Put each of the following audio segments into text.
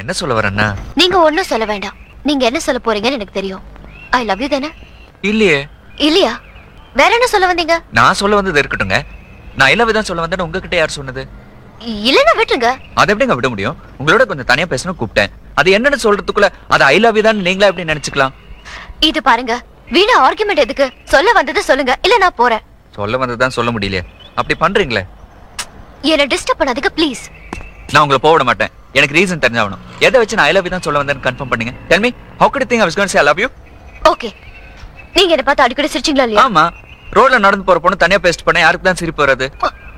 என்ன சொல்ல வரேன்னா, நீங்க ஒண்ணும் சொல்ல வேண்டாம். நீங்க என்ன சொல்ல போறீங்கன்னு எனக்கு தெரியும். ஐ லவ் யூ தானே? இல்லையே. இல்லையா? வேற என்ன சொல்ல வந்தீங்க? நான் சொல்ல வந்தது இருக்கட்டுங்க. நான் ஐ லவ் யூ தான் சொல்ல வந்தேன்னு உங்ககிட்ட யார் சொன்னது? இல்லன்னா விட்டுருங்க. அதை எப்படிங்க விட முடியும்? உங்களோட கொஞ்சம் தனியா பேசணும் கூப்பிட்டேன். அது என்னன்னு சொல்றதுக்குள்ள அது ஐ லவ் யூ தான் நீங்களா எப்படி நினைச்சுக்கலாம்? இது பாருங்க, வீணா ஆர்குமெண்ட் எதுக்கு? சொல்ல வந்தது சொல்லுங்க, இல்ல நான் போறேன். சொல்ல வந்ததுதான் சொல்ல முடியலையே. அப்படி பண்றீங்களே. என்ன டிஸ்டர்ப் பண்ணாதீங்க ப்ளீஸ். நான் உங்களை போக விட மாட்டேன். எனக்கு ரீசன் தெரிஞ்சாகணும். எதை வச்சு நான் ஐ லவ் யூ தான் சொல்ல வந்தேன்னு கன்ஃபார்ம் பண்ணுங்க. Tell me, how could you think I was going to say I love you? Okay. நீங்க என்ன பார்த்து அடிக்கடி சிரிச்சீங்களா இல்லையா? ஆமா. ரோட்ல நடந்து போற பொண்ணு தனியா பேஸ்ட் பண்ண யாருக்கு தான் சிரிப்பு வராது?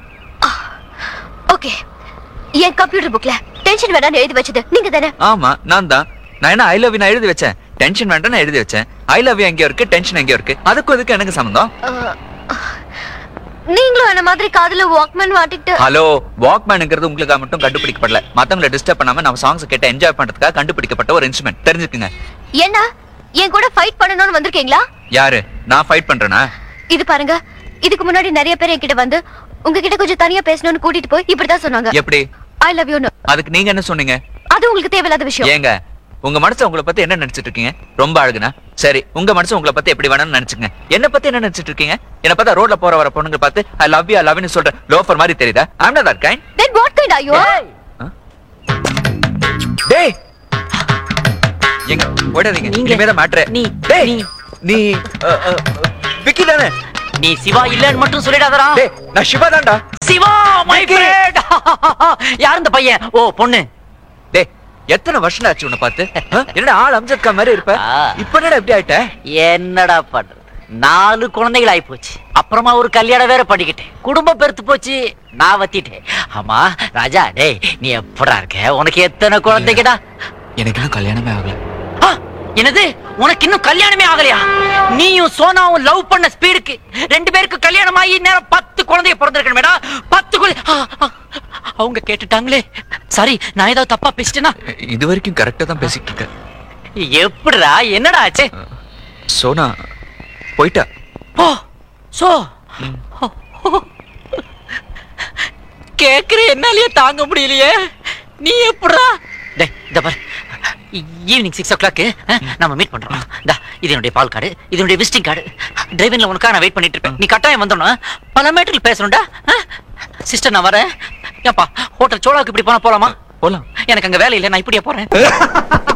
ஓகே. என் கம்ப்யூட்டர் புக்ல டென்ஷன் வேண்டாம்னு எழுதி வச்சது நீங்க தானே? ஆமா, நான் தான். நான் என்ன ஐ லவ் யூ நான் எழுதி வச்சேன்? டென்ஷன் வேண்டாம் நான் எழுதி வச்சேன். ஐ லவ் யூ எங்கேயோ இருக்கு, டென்ஷன் எங்கேயோ இருக்கு. அதுக்கும் இதுக்கு எனக்கு சம்பந்தம்? நீங்களும் என்ன மாதிரி காதுல வாக்மேன் மாட்டிட்டு. ஹலோ, வாக்மேன்ங்கிறது உங்களுக்காக மட்டும் கண்டுபிடிக்கப்படல. மத்தவங்களை டிஸ்டர்ப் பண்ணாம நம்ம சாங்ஸ் கேட்டு என்ஜாய் பண்றதுக்காக கண்டுபிடிக்கப்பட்ட ஒரு இன்ஸ்ட்ருமெண்ட். தெரிஞ்சுக்குங்க. என்ன என் கூட ஃபைட் பண்ணணும்னு வந்திருக்கீங்களா? யாரு? நான் ஃபைட் பண்றேனா? இது பாருங்க, இதுக்கு முன்னாடி நிறைய பேர் என்கிட்ட வந்து உங்ககிட்ட கொஞ்சம் தனியா பேசணும்னு கூட்டிட்டு போய் இப்படிதான் சொன்னாங்க. எப்படி? I love you. அதுக்கு நீங்க என்ன சொன்னீங்க? அது உங்களுக்கு தேவையில்லாத விஷயம். ஏங்க, உங்க மனசு உங்களை பத்தி என்ன நினைச்சிட்டு இருக்கீங்க? ரொம்ப அழகுனா சரி, உங்க மனசு உங்களை பத்தி எப்படி வேணும்னு நினைச்சுங்க. என்ன பத்தி என்ன நினைச்சிட்டு இருக்கீங்க? என்ன பார்த்தா ரோட்ல போற வர பொண்ணுங்க பார்த்து I love you I love you சொல்ற லோஃபர் மாதிரி தெரியுதா? ஐ am not that kind. Then what kind are you? டேய், எங்க ஓடாதீங்க. நீங்க மேல மாட்ற. டேய், நீ விக்கி தானே? நீ சிவா இல்லன்னு மட்டும் சொல்லிடாதடா. டேய், நான் சிவா தான்டா. Siva my friend. யார் இந்த பையன்? ஓ பொண்ணு. டேய், எத்தனை வருஷம் ஆச்சு உன்னை பார்த்து? என்னடா ஆள் அம்ஜத் கான் மாதிரி இருப்ப. இப்போ என்னடா இப்படி ஆயிட்ட? என்னடா பண்றது? 4 குழந்தைகள் ஆயி போச்சு. அப்புறமா ஒரு கல்யாணம் வேற பண்ணிக்கிட்டேன். குடும்பம் பெருத்து போச்சு. நான் வத்திட்டேன். ஆமா ராஜா, டேய் நீ எப்படா இருக்க? உனக்கு எத்தனை குழந்தைங்கடா? எனக்கு இன்னும் கல்யாணமே ஆகல. என்னது? உனக்கு இன்னும் கல்யாணமே ஆகலையா? நீயும் சோனாவும் லவ் பண்ண ஸ்பீடுக்கு 2 பேருக்கு கல்யாணம் ஆகி நேரம் 10 குழந்தைய பிறந்திருக்கணுமேடா. 10 குழந்தை. அவங்க கேட்டுட்டாங்களே. சரி, நான் ஏதாவது தப்பா பேசிட்டேனா? இது வரைக்கும் கரெக்டா தான் பேசிட்டு இருக்கேன். எப்படிடா? என்னடா ஆச்சு? சோனா போயிட்டா. ஓ சோ கேக்குற என்னாலயே தாங்க முடியலையே. நீ எப்படா? டேய் இந்த பாரு, ஈவினிங் 6 o'clock நம்ம மீட் பண்றோம். இது என்னுடைய பால் கார்டு, இது என்னுடைய விசிட்டிங் கார்டு. டிரைவிங்ல உனக்காக நான் வெயிட் பண்ணிட்டு இருப்பேன். நீ கட்டாயம் வந்துடணும். பல மேட்டர்ல பேசணும்டா. சிஸ்டர் நான் வரேன். ஏப்பா ஹோட்டல் சோலாவுக்கு இப்படி போலாமா? போலாம். எனக்கு அங்க வேலை இல்லை, நான் இப்படியே போறேன்.